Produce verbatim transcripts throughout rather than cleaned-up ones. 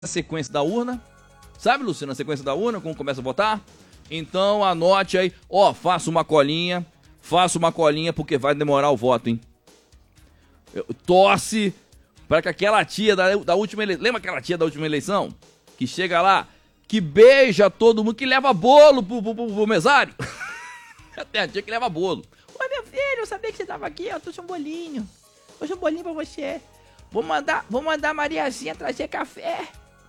a sequência da urna. Sabe, Luciano, a sequência da urna, como começa a votar? Então anote aí, ó, faça uma colinha, faça uma colinha porque vai demorar o voto, hein? Eu, torce para que aquela tia da, da última eleição, lembra aquela tia da última eleição? Que chega lá, que beija todo mundo, que leva bolo pro, pro, pro, pro mesário. Tem a tia que leva bolo. Oi, meu filho, eu sabia que você tava aqui, ó, trouxe um bolinho. Trouxe um bolinho pra você. Vou mandar, vou mandar a Mariazinha trazer café.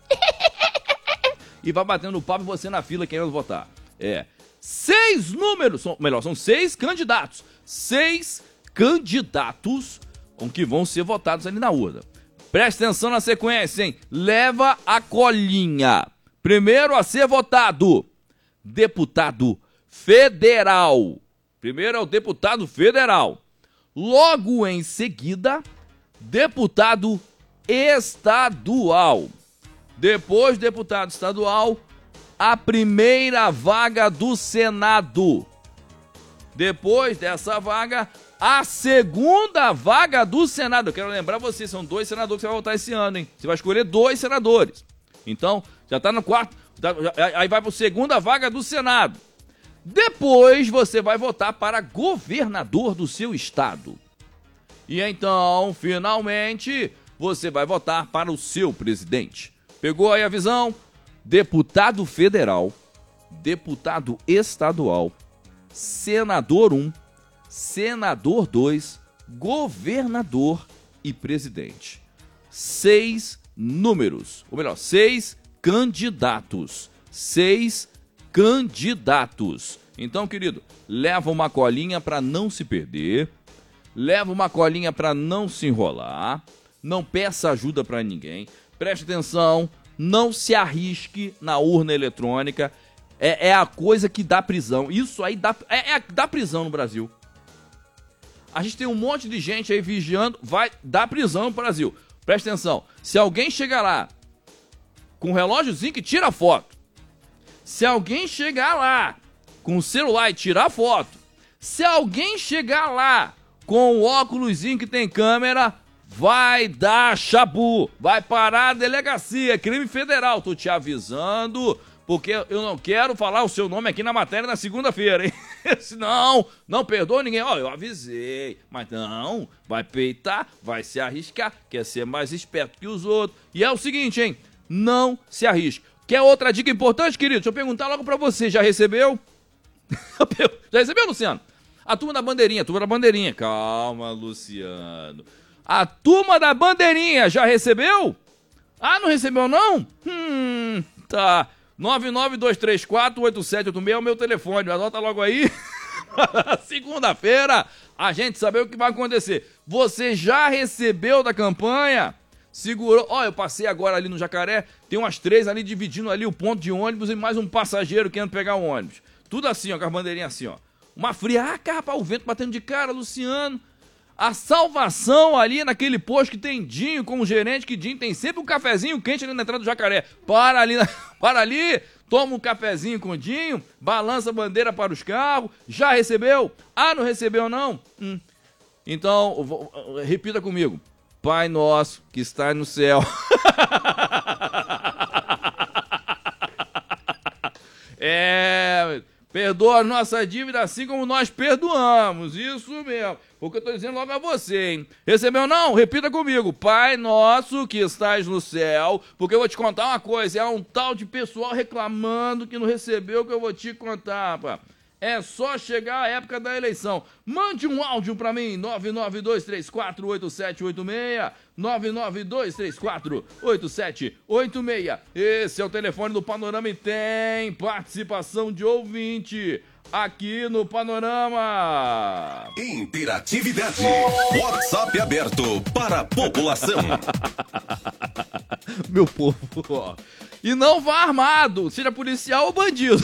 E vai batendo papo e você na fila querendo votar. É, seis números, são, melhor, são seis candidatos. Seis candidatos com que vão ser votados ali na urna. Presta atenção na sequência, hein? Leva a colinha. Primeiro a ser votado, deputado federal. Primeiro é o deputado federal. Logo em seguida, deputado estadual. Depois, deputado estadual, a primeira vaga do Senado. Depois dessa vaga, a segunda vaga do Senado. Eu quero lembrar você, são dois senadores que você vai votar esse ano, hein? Você vai escolher dois senadores. Então, já tá no quarto, já, já, aí vai para a segunda vaga do Senado. Depois, você vai votar para governador do seu estado. E então, finalmente, você vai votar para o seu presidente. Pegou aí a visão? Deputado federal, deputado estadual, senador um, senador dois, governador e presidente. Seis números, ou melhor, seis candidatos. Seis candidatos. Então, querido, leva uma colinha para não se perder. Leva uma colinha para não se enrolar. Não peça ajuda para ninguém. Preste atenção, não se arrisque na urna eletrônica. É, é a coisa que dá prisão. Isso aí dá, é, é, dá prisão no Brasil. A gente tem um monte de gente aí vigiando, vai dar prisão no Brasil. Preste atenção, se alguém chegar lá com um relógiozinho que tira foto, se alguém chegar lá com o celular e tirar foto, se alguém chegar lá com o óculosinho que tem câmera, vai dar chabu, vai parar a delegacia, crime federal. Tô te avisando, porque eu não quero falar o seu nome aqui na matéria na segunda-feira, hein? Senão, não perdoa ninguém. Ó, eu avisei, mas não, vai peitar, vai se arriscar, quer ser mais esperto que os outros. E é o seguinte, hein? Não se arrisque. Quer outra dica importante, querido? Deixa eu perguntar logo pra você, já recebeu? Já recebeu, Luciano? A turma da bandeirinha, a turma da bandeirinha. Calma, Luciano. A turma da bandeirinha já recebeu? Ah, não recebeu não? Hum, tá. nove nove dois três quatro oito sete oito seis é o meu telefone, anota logo aí. Segunda-feira a gente saber o que vai acontecer. Você já recebeu da campanha? Segurou? Ó, eu passei agora ali no Jacaré, tem umas três ali dividindo ali o ponto de ônibus e mais um passageiro querendo pegar o ônibus. Tudo assim, ó, com as bandeirinhas assim, ó. Uma fria, ah, cara, rapaz, o vento batendo de cara, Luciano. A salvação ali naquele posto que tem Dinho como gerente, que Dinho tem sempre um cafezinho quente ali na entrada do Jacaré. Para ali, para ali, toma um cafezinho com Dinho, balança a bandeira para os carros. Já recebeu? Ah, não recebeu não? Hum. Então, vou, repita comigo. Pai nosso que está no céu. É... Perdoa a nossa dívida assim como nós perdoamos. Isso mesmo. Porque eu tô dizendo logo a você, hein? Recebeu não? Repita comigo. Pai nosso que estás no céu. Porque eu vou te contar uma coisa. É um tal de pessoal reclamando que não recebeu que eu vou te contar, pá. É só chegar a época da eleição. Mande um áudio pra mim. nove nove dois três quatro oito sete oito seis. nove nove dois três quatro oito sete oito seis. Esse é o telefone do Panorama e tem participação de ouvinte aqui no Panorama. Interatividade. WhatsApp aberto para a população. Meu povo, ó. E não vá armado, seja policial ou bandido.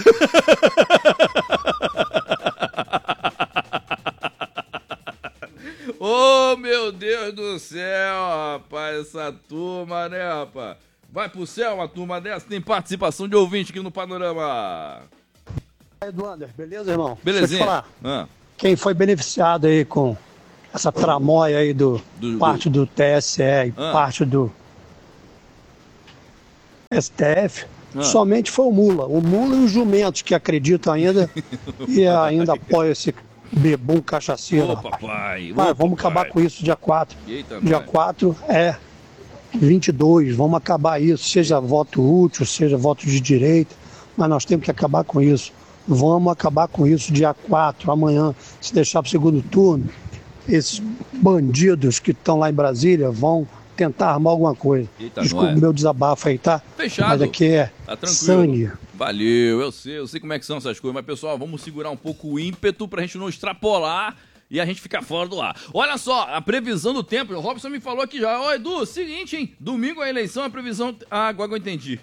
Oh, meu Deus do céu, rapaz, essa turma, né, rapaz? Vai pro céu uma turma dessa, tem participação de ouvinte aqui no Panorama. Eduander, beleza, irmão? Belezinha. Deixa eu te falar. Ah. Quem foi beneficiado aí com essa tramóia aí do, do parte do, do T S E e ah. parte do S T F, ah. somente foi o Mula. O Mula e os jumentos que acreditam ainda e ainda apoiam esse bebum cachaceiro. Ô, papai. Pai, Ô, vamos papai. acabar com isso dia quatro. Eita, dia quatro é vinte e dois, vamos acabar isso, seja voto útil, seja voto de direita, mas nós temos que acabar com isso. Vamos acabar com isso dia quatro, amanhã, se deixar para o segundo turno. Esses bandidos que estão lá em Brasília vão tentar armar alguma coisa. Eita, desculpa é. o meu desabafo aí, tá? Fechado. Mas aqui é tá tranquilo. sangue. Valeu, eu sei, eu sei como é que são essas coisas, mas pessoal, vamos segurar um pouco o ímpeto pra gente não extrapolar e a gente ficar fora do ar. Olha só, a previsão do tempo, o Robson me falou aqui já. Ô, Edu, seguinte, hein, domingo a eleição, a previsão... Ah, agora eu entendi.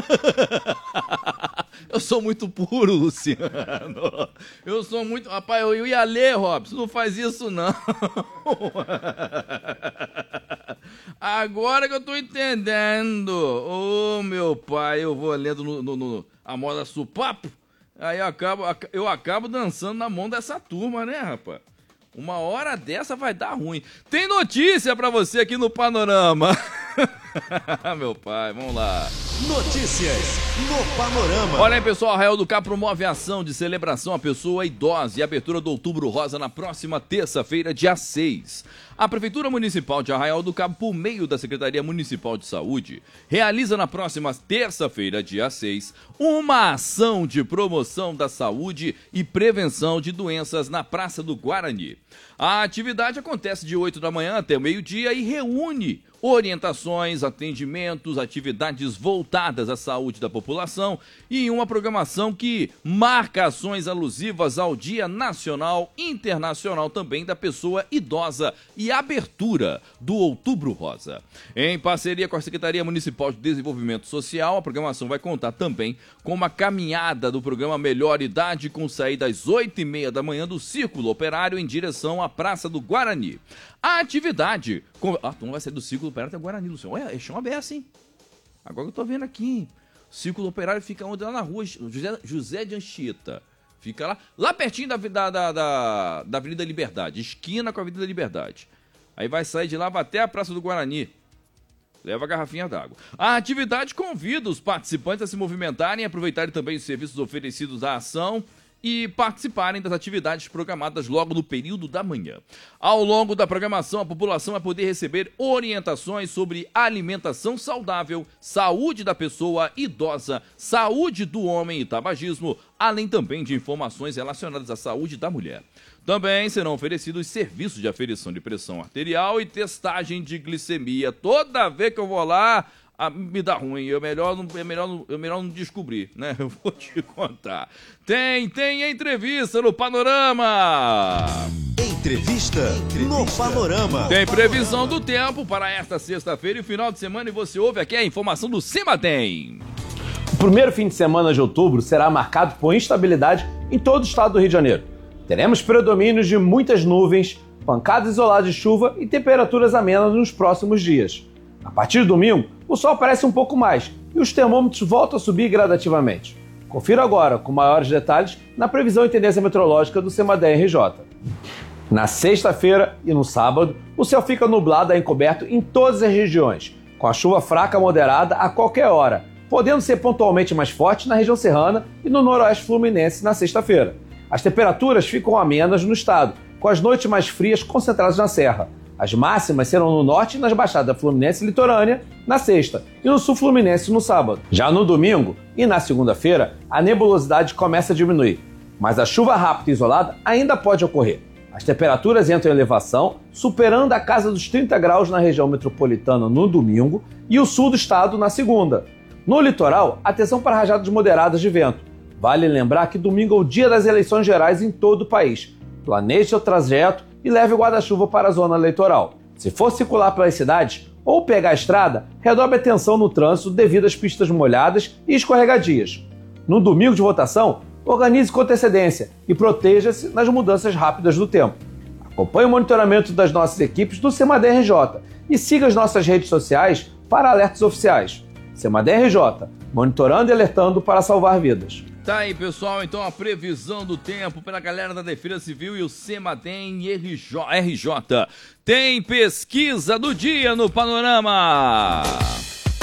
Eu sou muito puro, Luciano. Eu sou muito... Rapaz, eu ia ler, Robson, não faz isso não. Agora que eu tô entendendo. Ô, oh, meu pai, eu vou lendo no, no, no a moda supapo, aí eu acabo, eu acabo dançando na mão dessa turma, né, rapaz? Uma hora dessa vai dar ruim. Tem notícia pra você aqui no Panorama. Meu pai, vamos lá. Notícias no Panorama. Olha aí, pessoal, Arraial do Cabo promove a ação de celebração à pessoa idosa e abertura do Outubro Rosa na próxima terça-feira, dia seis. A Prefeitura Municipal de Arraial do Cabo, por meio da Secretaria Municipal de Saúde, realiza na próxima terça-feira, dia seis, uma ação de promoção da saúde e prevenção de doenças na Praça do Guarani. A atividade acontece de oito da manhã até meio-dia e reúne orientações, atendimentos, atividades voltadas à saúde da população e uma programação que marca ações alusivas ao Dia Nacional e Internacional também da Pessoa Idosa e abertura do Outubro Rosa. Em parceria com a Secretaria Municipal de Desenvolvimento Social, a programação vai contar também com uma caminhada do programa Melhor Idade com saída às oito e meia da manhã do Círculo Operário em direção à Praça do Guarani. A atividade... Com... Ah, tu não vai sair do Círculo Operário até Guarani, Luciano. Olha, é chão aberto, hein? Agora que eu tô vendo aqui, hein? O Círculo Operário fica onde? Lá na rua José, José de Anchieta. Fica lá, lá pertinho da, da, da, da, da Avenida Liberdade, esquina com a Avenida Liberdade. Aí vai sair de lá, vai até a Praça do Guarani. Leva a garrafinha d'água. A atividade convida os participantes a se movimentarem e aproveitarem também os serviços oferecidos à ação e participarem das atividades programadas logo no período da manhã. Ao longo da programação, a população vai poder receber orientações sobre alimentação saudável, saúde da pessoa idosa, saúde do homem e tabagismo, além também de informações relacionadas à saúde da mulher. Também serão oferecidos serviços de aferição de pressão arterial e testagem de glicemia. Toda vez que eu vou lá, ah, me dá ruim, eu melhor não, é melhor não, eu melhor não descobrir, né? Eu vou te contar. Tem, tem entrevista no Panorama. Entrevista no Panorama. Tem previsão do tempo para esta sexta-feira e o final de semana e você ouve aqui a informação do Sematem. O primeiro fim de semana de outubro será marcado por instabilidade em todo o estado do Rio de Janeiro. Teremos predomínios de muitas nuvens, pancadas isoladas de chuva e temperaturas amenas nos próximos dias. A partir de domingo, o sol aparece um pouco mais e os termômetros voltam a subir gradativamente. Confira agora, com maiores detalhes, na previsão e tendência meteorológica do Semadem R J. Na sexta-feira e no sábado, o céu fica nublado e encoberto em todas as regiões, com a chuva fraca moderada a qualquer hora, podendo ser pontualmente mais forte na região serrana e no noroeste fluminense na sexta-feira. As temperaturas ficam amenas no estado, com as noites mais frias concentradas na serra. As máximas serão no norte e nas baixadas fluminense e litorânea na sexta e no sul fluminense no sábado. Já no domingo e na segunda-feira, a nebulosidade começa a diminuir, mas a chuva rápida e isolada ainda pode ocorrer. As temperaturas entram em elevação, superando a casa dos trinta graus na região metropolitana no domingo e o sul do estado na segunda. No litoral, atenção para rajadas moderadas de vento. Vale lembrar que domingo é o dia das eleições gerais em todo o país. Planeje seu trajeto e leve o guarda-chuva para a zona eleitoral. Se for circular pelas cidades ou pegar a estrada, redobre atenção no trânsito devido às pistas molhadas e escorregadias. No domingo de votação, organize com antecedência e proteja-se nas mudanças rápidas do tempo. Acompanhe o monitoramento das nossas equipes do Semadem R J e siga as nossas redes sociais para alertas oficiais. Semadem R J, monitorando e alertando para salvar vidas. Tá aí, pessoal, então a previsão do tempo para a galera da Defesa Civil e o Sematem R J. Tem pesquisa do dia no Panorama.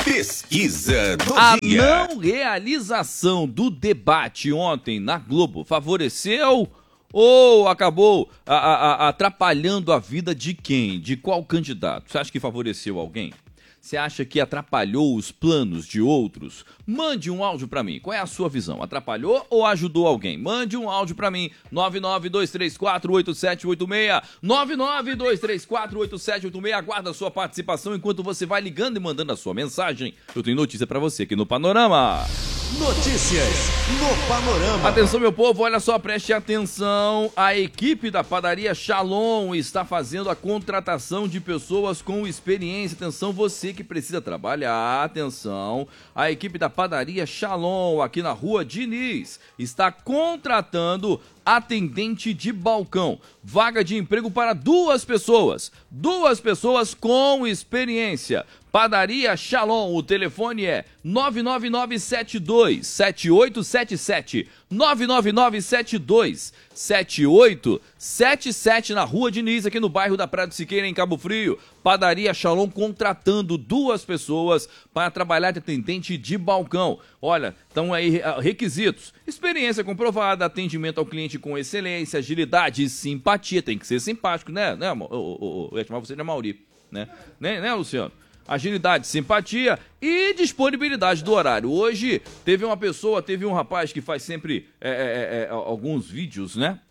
Pesquisa do A dia. não realização do debate ontem na Globo favoreceu ou acabou a, a, a, atrapalhando a vida de quem? De qual candidato? Você acha que favoreceu alguém? Você acha que atrapalhou os planos de outros? Mande um áudio pra mim. Qual é a sua visão? Atrapalhou ou ajudou alguém? Mande um áudio pra mim. nove nove dois três quatro oito sete oito seis. nove nove dois três quatro oito sete oito seis. Aguarda a sua participação enquanto você vai ligando e mandando a sua mensagem. Eu tenho notícia pra você aqui no Panorama. Notícias no Panorama. Atenção, meu povo, olha só, preste atenção. A equipe da padaria Shalom está fazendo a contratação de pessoas com experiência. Atenção, você que precisa trabalhar. Atenção, a equipe da padaria Shalom, aqui na Rua Diniz, está contratando atendente de balcão. Vaga de emprego para duas pessoas. Duas pessoas com experiência. Padaria Shalom, o telefone é nove nove nove sete dois sete oito sete sete, nove nove nove sete dois sete oito sete sete, na Rua Diniz, aqui no bairro da Praia do Siqueira, em Cabo Frio. Padaria Shalom contratando duas pessoas para trabalhar de atendente de balcão. Olha, estão aí requisitos: experiência comprovada, atendimento ao cliente com excelência, agilidade e simpatia. Tem que ser simpático, né? né eu, eu, eu ia chamar você de Mauri, né? Né, né, Luciano? Agilidade, simpatia e disponibilidade do horário. Hoje teve uma pessoa, teve um rapaz que faz sempre é, é, é, alguns vídeos, né?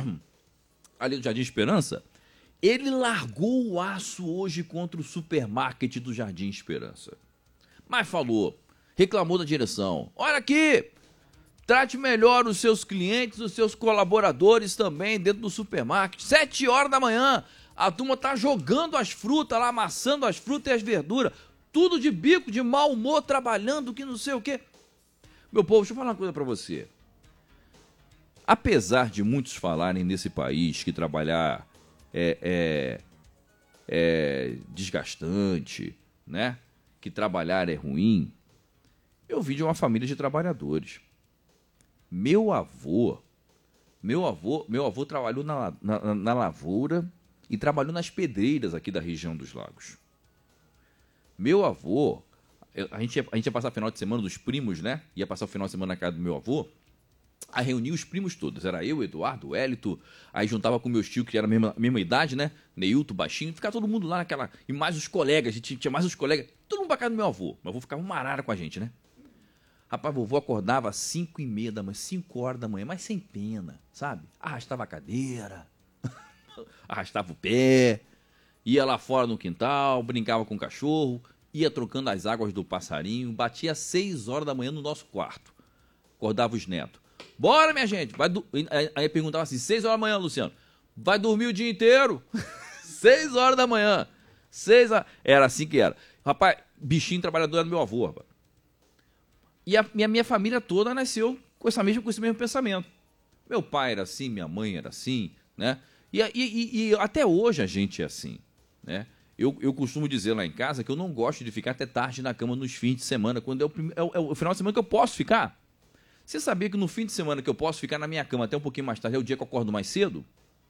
Ali do Jardim Esperança. Ele largou o aço hoje contra o supermarket do Jardim Esperança. Mas falou, reclamou da direção. Olha aqui, trate melhor os seus clientes, os seus colaboradores também dentro do supermarket. Sete horas da manhã. A turma tá jogando as frutas lá, amassando as frutas e as verduras. Tudo de bico, de mau humor, trabalhando, que não sei o quê. Meu povo, deixa eu falar uma coisa pra você. Apesar de muitos falarem nesse país que trabalhar é, é, é desgastante, né? Que trabalhar é ruim, eu vim de uma família de trabalhadores. Meu avô, meu avô, meu avô trabalhou na, na, na lavoura e trabalhou nas pedreiras aqui da região dos Lagos. Meu avô, a gente ia, a gente ia passar o final de semana dos primos, né? Ia passar o final de semana na casa do meu avô, a reunir os primos todos. Era eu, Eduardo, Hélito, aí juntava com meus tios que eram a mesma, mesma idade, né? Neilton, baixinho, ficava todo mundo lá naquela... E mais os colegas, a gente tinha mais os colegas, todo mundo pra casa do meu avô. Meu avô ficava uma arara com a gente, né? Rapaz, vovô acordava às cinco e meia da manhã, cinco horas da manhã, mas sem pena, sabe? Arrastava a cadeira... arrastava o pé, ia lá fora no quintal, brincava com o cachorro, ia trocando as águas do passarinho, batia às seis horas da manhã no nosso quarto. Acordava os netos. Bora, minha gente! Vai do... Aí perguntava assim, seis horas da manhã, Luciano, vai dormir o dia inteiro? seis horas da manhã. Seis horas... Era assim que era. Rapaz, bichinho trabalhador era do meu avô, rapaz. E a minha, minha família toda nasceu com, essa mesma, com esse mesmo pensamento. Meu pai era assim, minha mãe era assim, né? E, e, e até hoje a gente é assim, né? Eu, eu costumo dizer lá em casa que eu não gosto de ficar até tarde na cama nos fins de semana, quando é o, é, o, é o final de semana que eu posso ficar. Você sabia que no fim de semana que eu posso ficar na minha cama até um pouquinho mais tarde é o dia que eu acordo mais cedo?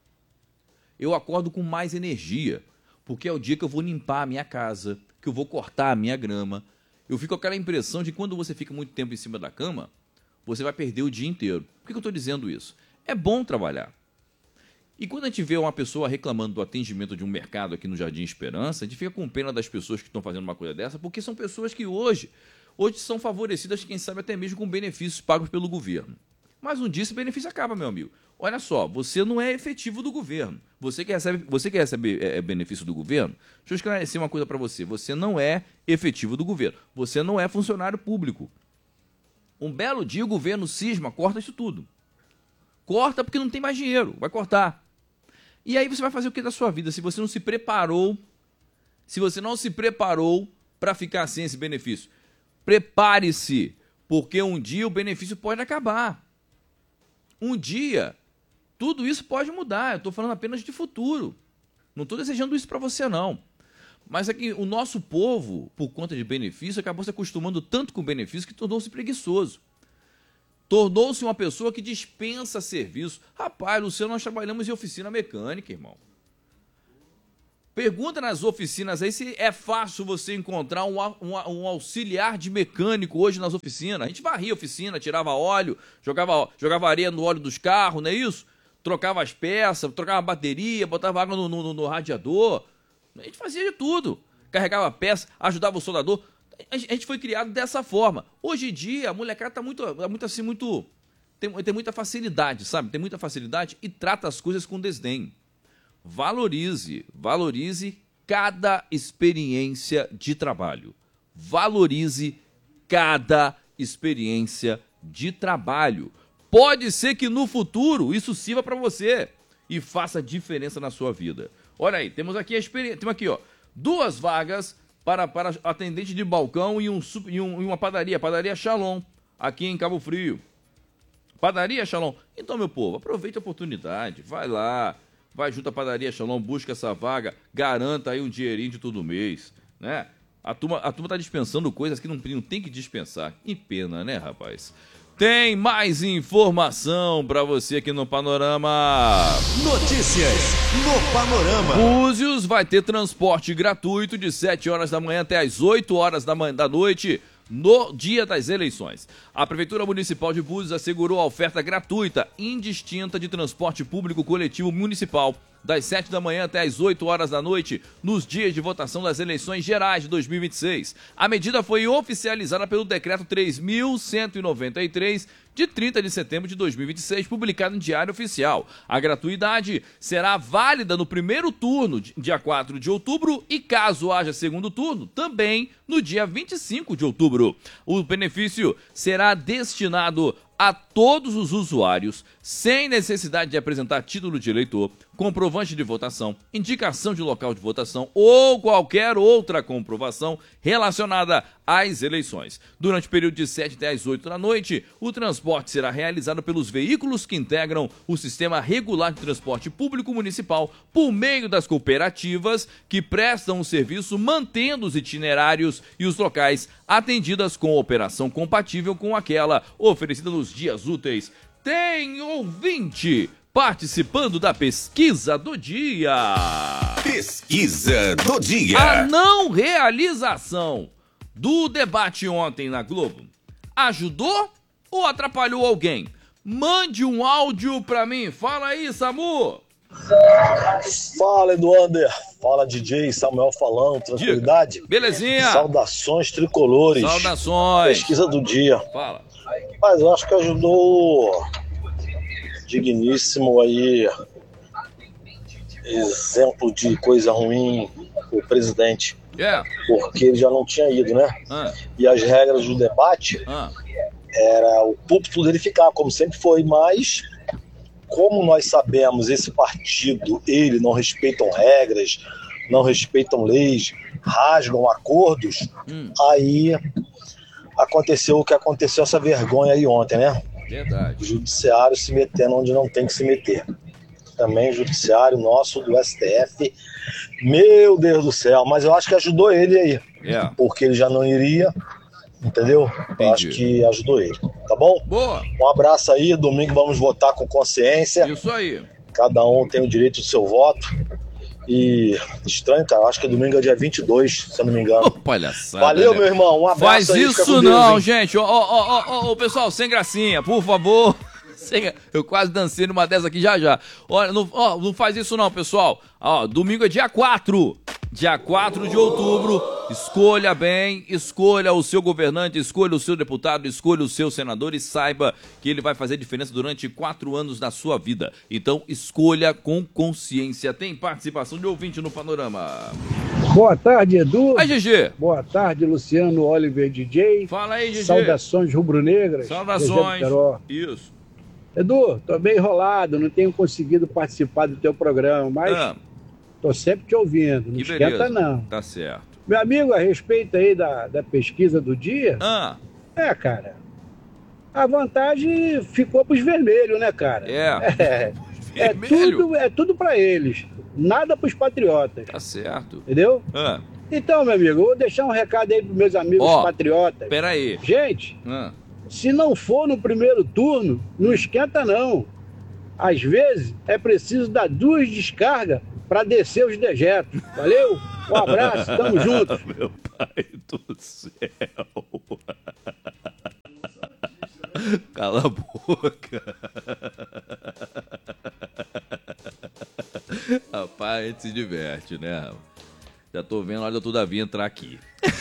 Eu acordo com mais energia, porque é o dia que eu vou limpar a minha casa, que eu vou cortar a minha grama. Eu fico com aquela impressão de que quando você fica muito tempo em cima da cama, você vai perder o dia inteiro. Por que eu estou dizendo isso? É bom trabalhar. E quando a gente vê uma pessoa reclamando do atendimento de um mercado aqui no Jardim Esperança, a gente fica com pena das pessoas que estão fazendo uma coisa dessa, porque são pessoas que hoje, hoje são favorecidas, quem sabe até mesmo com benefícios pagos pelo governo. Mas um dia esse benefício acaba, meu amigo. Olha só, você não é efetivo do governo. Você que recebe, você que recebe é, benefício do governo, deixa eu esclarecer uma coisa para você. Você não é efetivo do governo. Você não é funcionário público. Um belo dia o governo cisma, corta isso tudo. Corta porque não tem mais dinheiro, vai cortar. E aí você vai fazer o que da sua vida se você não se preparou, se você não se preparou para ficar sem esse benefício? Prepare-se, porque um dia o benefício pode acabar. Um dia, tudo isso pode mudar. Eu estou falando apenas de futuro. Não estou desejando isso para você, não. Mas é que o nosso povo, por conta de benefício, acabou se acostumando tanto com benefício que tornou-se preguiçoso. Tornou-se uma pessoa que dispensa serviço. Rapaz, Luciano, nós trabalhamos em oficina mecânica, irmão. Pergunta nas oficinas aí se é fácil você encontrar um, um, um auxiliar de mecânico hoje nas oficinas. A gente varria a oficina, tirava óleo, jogava, jogava areia no óleo dos carros, não é isso? Trocava as peças, trocava a bateria, botava água no, no, no radiador. A gente fazia de tudo. Carregava peça, ajudava o soldador. A gente foi criado dessa forma. Hoje em dia, a molecada tá muito, muito assim, muito... Tem, tem muita facilidade, sabe? Tem muita facilidade e trata as coisas com desdém. Valorize, valorize cada experiência de trabalho. Valorize cada experiência de trabalho. Pode ser que no futuro isso sirva para você e faça diferença na sua vida. Olha aí, temos aqui a experiência, temos aqui, ó, duas vagas para, para atendente de balcão e, um, e, um, e uma padaria, padaria Shalom, aqui em Cabo Frio. Padaria Shalom. Então, meu povo, aproveite a oportunidade, vai lá. Vai junto à Padaria Shalom, busca essa vaga, garanta aí um dinheirinho de todo mês, né? A turma, a turma tá dispensando coisas que não, não tem que dispensar. Que pena, né, rapaz? Tem mais informação pra você aqui no Panorama. Notícias no Panorama. Búzios vai ter transporte gratuito de sete horas da manhã até as oito horas da, manhã, da noite no dia das eleições. A Prefeitura Municipal de Búzios assegurou a oferta gratuita, indistinta de transporte público coletivo municipal, das sete da manhã até as oito horas da noite, nos dias de votação das eleições gerais de dois mil e vinte e seis. A medida foi oficializada pelo Decreto três mil cento e noventa e três, de trinta de setembro de dois mil e vinte e seis, publicado em Diário Oficial. A gratuidade será válida no primeiro turno, dia quatro de outubro, e caso haja segundo turno, também no dia vinte e cinco de outubro. O benefício será destinado a todos os usuários, sem necessidade de apresentar título de eleitor, comprovante de votação, indicação de local de votação ou qualquer outra comprovação relacionada às eleições. Durante o período de sete até as oito da noite, o transporte será realizado pelos veículos que integram o Sistema Regular de Transporte Público Municipal por meio das cooperativas que prestam o serviço, mantendo os itinerários e os locais atendidas com operação compatível com aquela oferecida nos dias úteis. Tem ouvinte participando da pesquisa do dia. Pesquisa do dia. A não realização do debate ontem na Globo ajudou ou atrapalhou alguém? Mande um áudio pra mim. Fala aí, Samu. Fala, Eduardo. Fala, D J Samuel falando, tranquilidade. Diga. Belezinha. Saudações tricolores. Saudações. Pesquisa do dia. Fala. Mas eu acho que ajudou digníssimo aí, exemplo de coisa ruim, o presidente. Yeah. Porque ele já não tinha ido, né? Ah. E as regras do debate Ah. era o púlpito dele ficar, como sempre foi, mas como nós sabemos, esse partido, ele não respeitam regras, não respeitam leis, rasgam acordos, hum. aí aconteceu o que aconteceu, essa vergonha aí ontem, né? Verdade. O judiciário se metendo onde não tem que se meter. Também o judiciário nosso do S T F, meu Deus do céu, mas eu acho que ajudou ele aí, yeah. porque ele já não iria, entendeu? Entendi. Eu acho que ajudou ele, tá bom? Boa. Um abraço aí, domingo vamos votar com consciência. Isso aí. Cada um tem o direito do seu voto. E estranho, cara, acho que domingo é dia vinte e dois, se eu não me engano. Oh, palhaçada. Valeu, né? meu irmão, um abraço. Faz aí, isso não, Deus, gente. Ó, ó, ó, ó, pessoal, sem gracinha, por favor. Eu quase dancei numa dessa aqui já já. Olha, não, ó, não faz isso não, pessoal. Ó, domingo é dia quatro. Dia quatro de outubro. Escolha bem, escolha o seu governante, escolha o seu deputado, escolha o seu senador e saiba que ele vai fazer diferença durante quatro anos da sua vida. Então, escolha com consciência. Tem participação de ouvinte no Panorama. Boa tarde, Edu. Aí, G G. Boa tarde, Luciano Oliver D J. Fala aí, G G. Saudações rubro-negras. Saudações. Isso. Edu, tô bem enrolado, não tenho conseguido participar do teu programa, mas ah. tô sempre te ouvindo, não que esquenta beleza. não. Tá certo. Meu amigo, a respeito aí da, da pesquisa do dia, ah. é, cara, a vantagem ficou pros vermelhos, né, cara? É. É, é tudo, é tudo pra eles, nada pros patriotas. Tá certo. Entendeu? Ah. Então, meu amigo, eu vou deixar um recado aí pros meus amigos oh, patriotas. Pera aí. Gente, ah. se não for no primeiro turno, não esquenta não. Às vezes é preciso dar duas descargas para descer os dejetos. Valeu? Um abraço, tamo junto. Meu pai do céu. Cala a boca. Rapaz, a gente se diverte, né? Já tô vendo a hora do Todavia entrar aqui.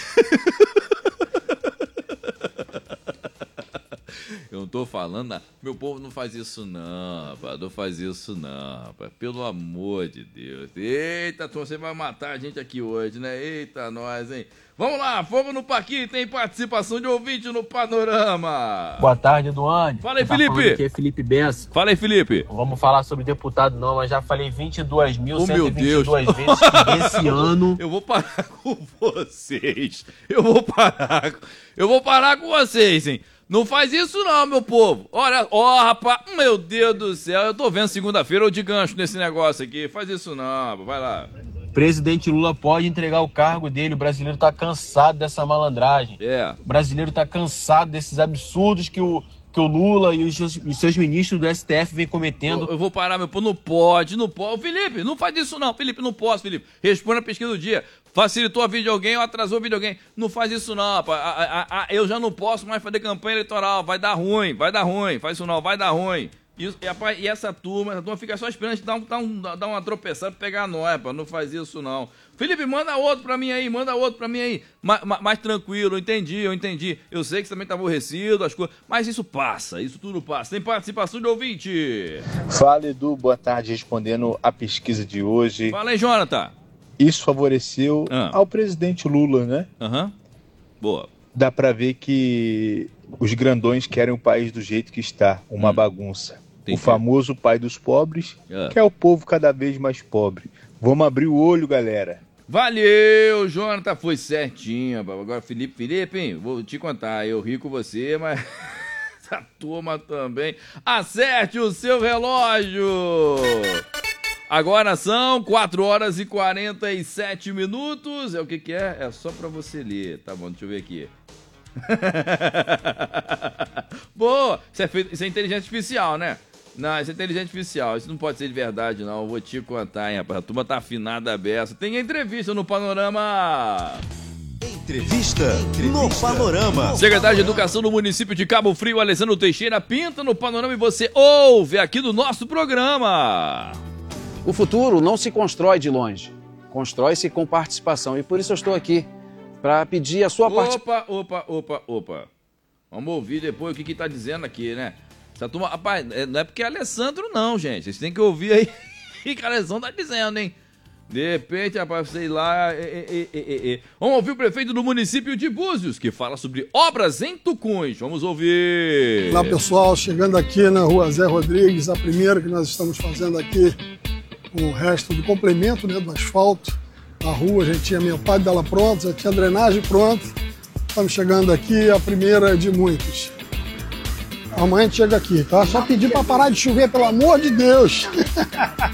Eu não tô falando nada. Meu povo não faz isso não, rapaz. Não faz isso não, rapaz. Pelo amor de Deus. Eita, você vai matar a gente aqui hoje, né? Eita, nós, hein? Vamos lá, fogo no parquinho. Tem participação de ouvinte no Panorama. Boa tarde, Duane. Fala aí, Tá Felipe. Aqui é Felipe Bessa. Fala aí, Felipe. Não vamos falar sobre deputado não, mas já falei vinte e duas mil Oh, cento e vinte e duas vezes que esse ano... Eu vou parar com vocês. Eu vou parar. Eu vou parar com vocês, hein? Não faz isso não, meu povo. Olha, ó, oh, rapaz, meu Deus do céu. Eu tô vendo segunda-feira ou de gancho nesse negócio aqui. Faz isso não, vai lá. Presidente Lula pode entregar o cargo dele. O brasileiro tá cansado dessa malandragem. É. O brasileiro tá cansado desses absurdos que o, que o Lula e os seus, os seus ministros do S T F vem cometendo. Eu, eu vou parar, meu povo. Não pode, não pode. Felipe, não faz isso não. Felipe, não posso, Felipe. Responda a pesquisa do dia. Facilitou a vida de alguém ou atrasou a vida de alguém. Não faz isso não, rapaz. A, a, a, eu já não posso mais fazer campanha eleitoral. Vai dar ruim, vai dar ruim. Faz isso não, vai dar ruim. E, e, rapaz, e essa turma, essa turma fica só esperando a gente dar, um, dar, um, dar uma tropeçada pra pegar nós, rapaz. Não faz isso não. Felipe, manda outro pra mim aí, manda outro pra mim aí. Ma, ma, mais tranquilo, eu entendi, eu entendi. Eu sei que você também tá aborrecido, as coisas. Mas isso passa, isso tudo passa. Tem participação de ouvinte. Fala, Edu, boa tarde. Respondendo a pesquisa de hoje. Fala aí, Jonathan. Isso favoreceu ah. ao presidente Lula, né? Aham. Uhum. Boa. Dá pra ver que os grandões querem o país do jeito que está, uma hum. bagunça. Entendi. O famoso pai dos pobres ah. quer o povo cada vez mais pobre. Vamos abrir o olho, galera. Valeu, Jonathan, foi certinho. Agora, Felipe, Felipe, hein, vou te contar, eu ri com você, mas a turma também. Acerte o seu relógio. Agora são quatro horas e quarenta e sete minutos. É o que que é? É só pra você ler. Tá bom, deixa eu ver aqui. Boa! Isso é, feito, isso é inteligência artificial, né? Não, isso é inteligência artificial. Isso não pode ser de verdade, não. Eu vou te contar, hein, rapaz. A turma tá afinada a beça. Tem entrevista no Panorama. Entrevista no Panorama. Secretário de Educação do município de Cabo Frio, Alessandro Teixeira, pinta no Panorama e você ouve aqui do nosso programa. O futuro não se constrói de longe, constrói-se com participação. E por isso eu estou aqui, para pedir a sua participação. Opa, opa, opa, opa. Vamos ouvir depois o que que tá dizendo aqui, né? Essa turma, rapaz, não é porque é Alessandro não, gente. Vocês têm que ouvir aí o que a Alessandro tá dizendo, hein? De repente, rapaz, sei lá... E, e, e, e, e. Vamos ouvir o prefeito do município de Búzios, que fala sobre obras em Tucuns. Vamos ouvir. Olá, pessoal. Chegando aqui na rua Zé Rodrigues, a primeira que nós estamos fazendo aqui, o resto do complemento, né, do asfalto. A rua já tinha metade dela pronta, já tinha drenagem pronta. Estamos chegando aqui, a primeira de muitos. Amanhã a gente chega aqui, tá? Só pedir para parar de chover, pelo amor de Deus.